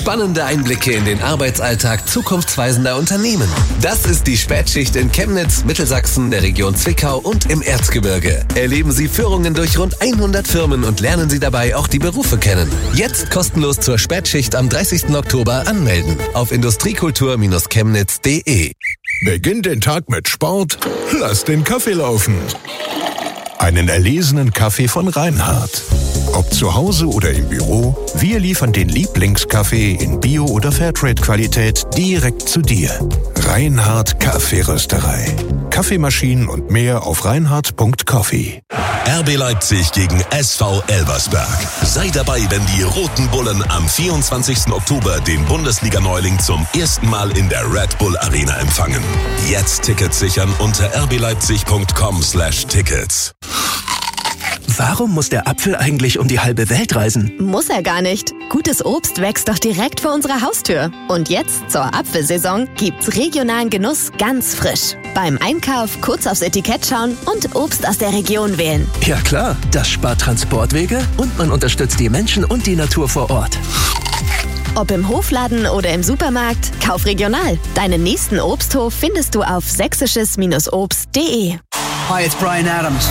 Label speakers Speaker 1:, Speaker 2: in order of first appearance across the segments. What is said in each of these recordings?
Speaker 1: Spannende Einblicke in den Arbeitsalltag zukunftsweisender Unternehmen. Das ist die Spätschicht in Chemnitz, Mittelsachsen, der Region Zwickau und im Erzgebirge. Erleben Sie Führungen durch rund 100 Firmen und lernen Sie dabei auch die Berufe kennen. Jetzt kostenlos zur Spätschicht am 30. Oktober anmelden auf industriekultur-chemnitz.de.
Speaker 2: Beginnt den Tag mit Sport? Lass den Kaffee laufen. Einen erlesenen Kaffee von Reinhardt. Ob zu Hause oder im Büro, wir liefern den Lieblingskaffee in Bio- oder Fairtrade-Qualität direkt zu dir. Reinhardt Kaffeerösterei. Kaffeemaschinen und mehr auf reinhardt.coffee.
Speaker 3: RB Leipzig gegen SV Elversberg. Sei dabei, wenn die Roten Bullen am 24. Oktober den Bundesliga-Neuling zum ersten Mal in der Red Bull Arena empfangen. Jetzt Tickets sichern unter rbleipzig.com/Tickets.
Speaker 4: Warum muss der Apfel eigentlich um die halbe Welt reisen?
Speaker 5: Muss er gar nicht. Gutes Obst wächst doch direkt vor unserer Haustür. Und jetzt, zur Apfelsaison, gibt's regionalen Genuss ganz frisch. Beim Einkauf kurz aufs Etikett schauen und Obst aus der Region wählen.
Speaker 4: Ja klar, das spart Transportwege und man unterstützt die Menschen und die Natur vor Ort.
Speaker 5: Ob im Hofladen oder im Supermarkt, kauf regional. Deinen nächsten Obsthof findest du auf sächsisches-obst.de.
Speaker 6: Hi, it's Bryan Adams.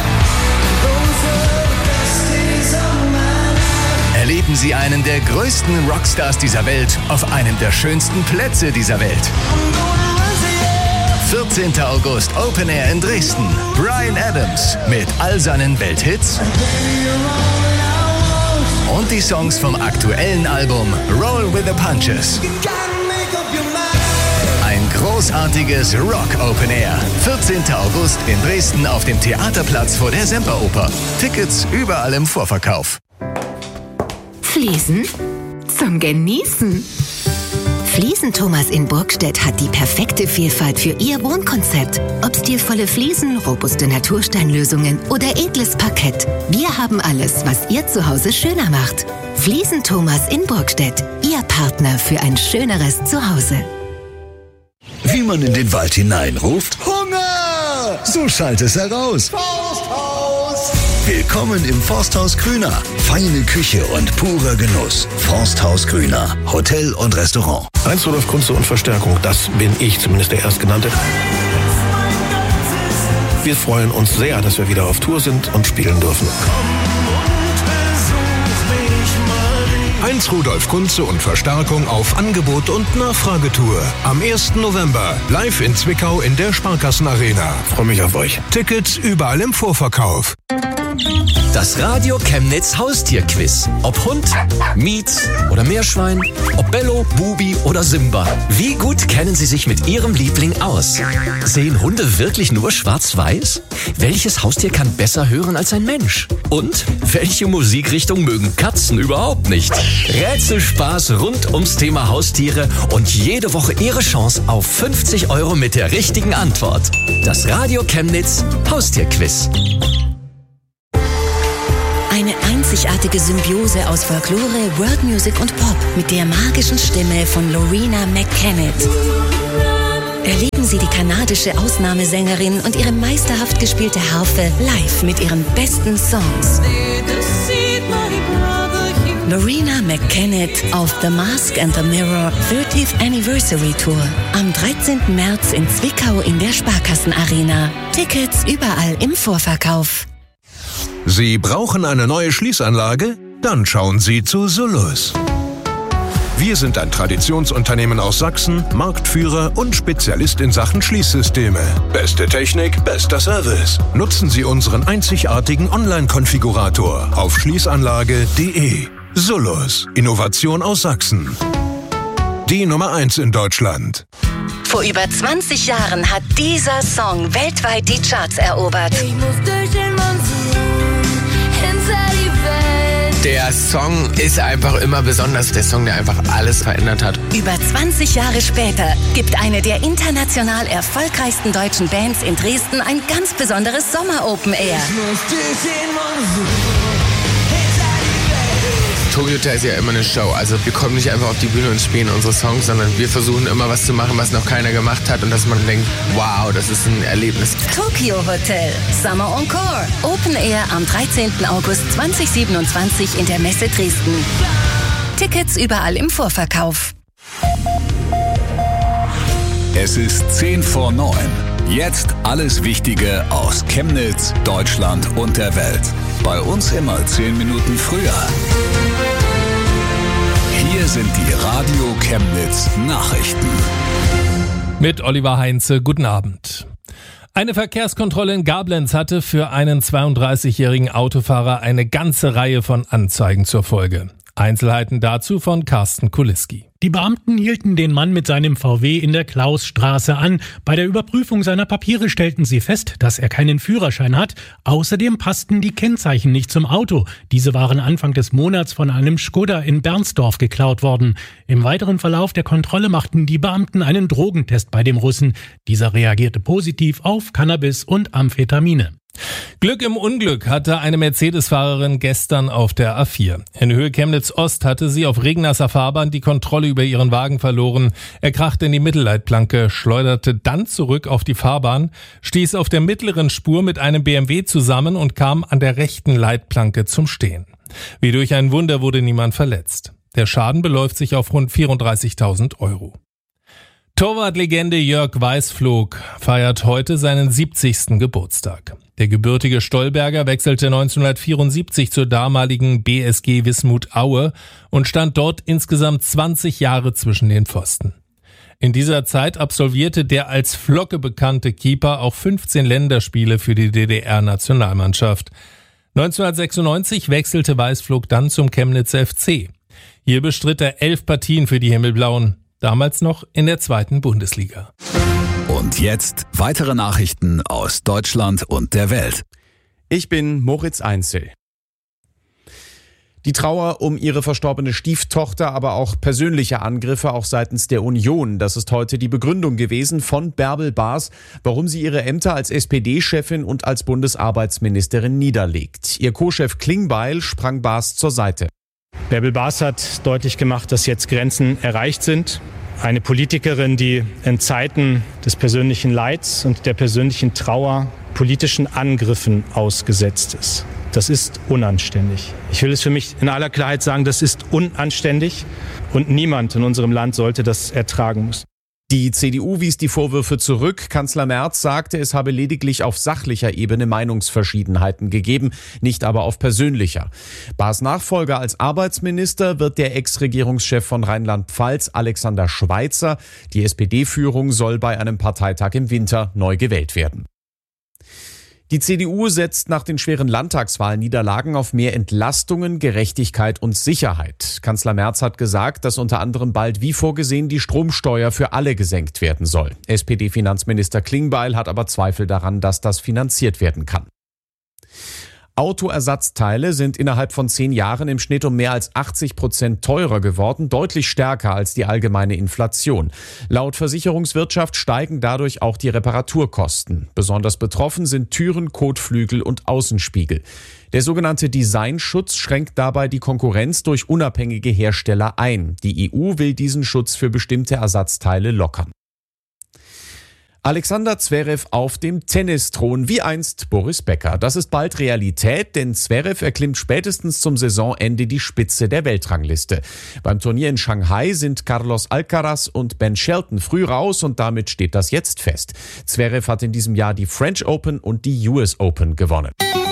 Speaker 7: Erleben Sie einen der größten Rockstars dieser Welt auf einem der schönsten Plätze dieser Welt. 14. August Open Air in Dresden. Bryan Adams mit all seinen Welthits und die Songs vom aktuellen Album Roll with the Punches. Ein großartiges Rock Open Air. 14. August in Dresden auf dem Theaterplatz vor der Semperoper. Tickets überall im Vorverkauf.
Speaker 8: Fliesen zum Genießen. Fliesen Thomas in Burgstedt hat die perfekte Vielfalt für Ihr Wohnkonzept. Ob stilvolle Fliesen, robuste Natursteinlösungen oder edles Parkett. Wir haben alles, was Ihr Zuhause schöner macht. Fliesen Thomas in Burgstedt. Ihr Partner für ein schöneres Zuhause.
Speaker 9: Wie man in den Wald hineinruft: Hunger! So schallt es heraus. Forsthaus! Willkommen im Forsthaus Grüner. Feine Küche und purer Genuss. Forsthaus Grüner. Hotel und Restaurant.
Speaker 10: Heinz Rudolf Kunze und Verstärkung, das bin ich, zumindest der Erstgenannte. Wir freuen uns sehr, dass wir wieder auf Tour sind und spielen dürfen.
Speaker 2: Heinz Rudolf Kunze und Verstärkung auf Angebot und Nachfragetour. Am 1. November live in Zwickau in der Sparkassenarena.
Speaker 10: Freue mich auf euch.
Speaker 2: Tickets überall im Vorverkauf.
Speaker 1: Das Radio Chemnitz Haustierquiz. Ob Hund, Miez oder Meerschwein, ob Bello, Bubi oder Simba. Wie gut kennen Sie sich mit Ihrem Liebling aus? Sehen Hunde wirklich nur schwarz-weiß? Welches Haustier kann besser hören als ein Mensch? Und welche Musikrichtung mögen Katzen überhaupt nicht? Rätselspaß rund ums Thema Haustiere und jede Woche Ihre Chance auf 50 € mit der richtigen Antwort. Das Radio Chemnitz Haustierquiz.
Speaker 8: Eine einzigartige Symbiose aus Folklore, World Music und Pop mit der magischen Stimme von Loreena McKennitt. Erleben Sie die kanadische Ausnahmesängerin und ihre meisterhaft gespielte Harfe live mit ihren besten Songs. Loreena McKennitt auf The Mask and the Mirror 30th Anniversary Tour. Am 13. März in Zwickau in der Sparkassenarena. Tickets überall im Vorverkauf.
Speaker 2: Sie brauchen eine neue Schließanlage? Dann schauen Sie zu Solus. Wir sind ein Traditionsunternehmen aus Sachsen, Marktführer und Spezialist in Sachen Schließsysteme. Beste Technik, bester Service. Nutzen Sie unseren einzigartigen Online-Konfigurator auf schließanlage.de. Solus. Innovation aus Sachsen. Die Nummer 1 in Deutschland.
Speaker 8: Vor über 20 Jahren hat dieser Song weltweit die Charts erobert.
Speaker 11: Der Song ist einfach immer besonders. Der Song, der einfach alles verändert hat.
Speaker 8: Über 20 Jahre später gibt eine der international erfolgreichsten deutschen Bands in Dresden ein ganz besonderes Sommer-Open Air.
Speaker 11: Tokyo Hotel ist ja immer eine Show. Also wir kommen nicht einfach auf die Bühne und spielen unsere Songs, sondern wir versuchen immer was zu machen, was noch keiner gemacht hat und dass man denkt, wow, das ist ein Erlebnis.
Speaker 8: Tokyo Hotel, Summer Encore, Open Air am 13. August 2027 in der Messe Dresden. Tickets überall im Vorverkauf.
Speaker 9: Es ist 8:50. Jetzt alles Wichtige aus Chemnitz, Deutschland und der Welt. Bei uns immer 10 Minuten früher. Hier sind die Radio Chemnitz Nachrichten.
Speaker 12: Mit Oliver Heinze, guten Abend. Eine Verkehrskontrolle in Gablenz hatte für einen 32-jährigen Autofahrer eine ganze Reihe von Anzeigen zur Folge. Einzelheiten dazu von Carsten Kuliski.
Speaker 13: Die Beamten hielten den Mann mit seinem VW in der Klausstraße an. Bei der Überprüfung seiner Papiere stellten sie fest, dass er keinen Führerschein hat. Außerdem passten die Kennzeichen nicht zum Auto. Diese waren Anfang des Monats von einem Skoda in Bernsdorf geklaut worden. Im weiteren Verlauf der Kontrolle machten die Beamten einen Drogentest bei dem Russen. Dieser reagierte positiv auf Cannabis und Amphetamine.
Speaker 12: Glück im Unglück hatte eine Mercedes-Fahrerin gestern auf der A4. In Höhe Chemnitz-Ost hatte sie auf regnasser Fahrbahn die Kontrolle über ihren Wagen verloren. Er krachte in die Mittelleitplanke, schleuderte dann zurück auf die Fahrbahn, stieß auf der mittleren Spur mit einem BMW zusammen und kam an der rechten Leitplanke zum Stehen. Wie durch ein Wunder wurde niemand verletzt. Der Schaden beläuft sich auf rund 34.000 Euro. Torwartlegende Jörg Weißflog feiert heute seinen 70. Geburtstag. Der gebürtige Stolberger wechselte 1974 zur damaligen BSG Wismut Aue und stand dort insgesamt 20 Jahre zwischen den Pfosten. In dieser Zeit absolvierte der als Flocke bekannte Keeper auch 15 Länderspiele für die DDR-Nationalmannschaft. 1996 wechselte Weißflog dann zum Chemnitzer FC. Hier bestritt er 11 Partien für die Himmelblauen. Damals noch in der 2. Bundesliga.
Speaker 9: Und jetzt weitere Nachrichten aus Deutschland und der Welt.
Speaker 14: Ich bin Moritz Einzel. Die Trauer um ihre verstorbene Stieftochter, aber auch persönliche Angriffe auch seitens der Union. Das ist heute die Begründung gewesen von Bärbel Baas, warum sie ihre Ämter als SPD-Chefin und als Bundesarbeitsministerin niederlegt. Ihr Co-Chef Klingbeil sprang Baas zur Seite.
Speaker 15: Bärbel Baas hat deutlich gemacht, dass jetzt Grenzen erreicht sind. Eine Politikerin, die in Zeiten des persönlichen Leids und der persönlichen Trauer politischen Angriffen ausgesetzt ist. Das ist unanständig. Ich will es für mich in aller Klarheit sagen, das ist unanständig und niemand in unserem Land sollte das ertragen müssen.
Speaker 14: Die CDU wies die Vorwürfe zurück. Kanzler Merz sagte, es habe lediglich auf sachlicher Ebene Meinungsverschiedenheiten gegeben, nicht aber auf persönlicher. Baas Nachfolger als Arbeitsminister wird der Ex-Regierungschef von Rheinland-Pfalz, Alexander Schweitzer. Die SPD-Führung soll bei einem Parteitag im Winter neu gewählt werden. Die CDU setzt nach den schweren Landtagswahlniederlagen auf mehr Entlastungen, Gerechtigkeit und Sicherheit. Kanzler Merz hat gesagt, dass unter anderem bald wie vorgesehen die Stromsteuer für alle gesenkt werden soll. SPD-Finanzminister Klingbeil hat aber Zweifel daran, dass das finanziert werden kann. Autoersatzteile sind innerhalb von 10 Jahren im Schnitt um mehr als 80% teurer geworden, deutlich stärker als die allgemeine Inflation. Laut Versicherungswirtschaft steigen dadurch auch die Reparaturkosten. Besonders betroffen sind Türen, Kotflügel und Außenspiegel. Der sogenannte Designschutz schränkt dabei die Konkurrenz durch unabhängige Hersteller ein. Die EU will diesen Schutz für bestimmte Ersatzteile lockern. Alexander Zverev auf dem Tennisthron, wie einst Boris Becker. Das ist bald Realität, denn Zverev erklimmt spätestens zum Saisonende die Spitze der Weltrangliste. Beim Turnier in Shanghai sind Carlos Alcaraz und Ben Shelton früh raus und damit steht das jetzt fest. Zverev hat in diesem Jahr die French Open und die US Open gewonnen.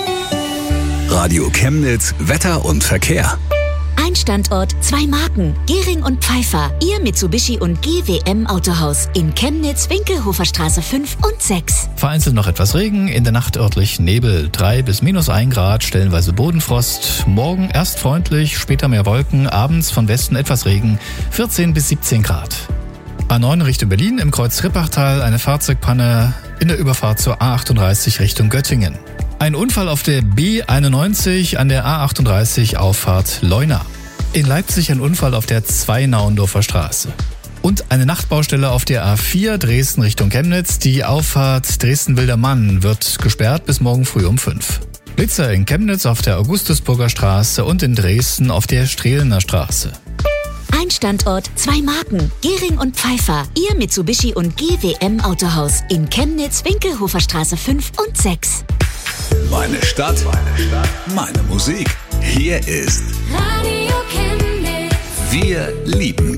Speaker 9: Radio Chemnitz, Wetter und Verkehr.
Speaker 5: Ein Standort, 2 Marken. Gehring und Pfeiffer. Ihr Mitsubishi und GWM Autohaus. In Chemnitz, Winkelhofer Straße 5 und 6.
Speaker 16: Vereinzelt noch etwas Regen, in der Nacht örtlich Nebel. 3 bis -1 Grad, stellenweise Bodenfrost. Morgen erst freundlich, später mehr Wolken. Abends von Westen etwas Regen. 14 bis 17 Grad. A9 Richtung Berlin, im Kreuz Rippachtal eine Fahrzeugpanne in der Überfahrt zur A38 Richtung Göttingen. Ein Unfall auf der B91 an der A38 Auffahrt Leuna. In Leipzig ein Unfall auf der 2 Nauendorfer Straße. Und eine Nachtbaustelle auf der A4 Dresden Richtung Chemnitz. Die Auffahrt Dresden-Wildermann wird gesperrt bis morgen früh um 5. Blitzer in Chemnitz auf der Augustusburger Straße und in Dresden auf der Strehlener Straße.
Speaker 5: Ein Standort, 2 Marken. Gehring und Pfeiffer. Ihr Mitsubishi und GWM Autohaus. In Chemnitz, Winkelhofer Straße 5 und 6.
Speaker 9: Meine Stadt, meine Musik. Hier ist
Speaker 17: Radio Chemnitz.
Speaker 9: Wir lieben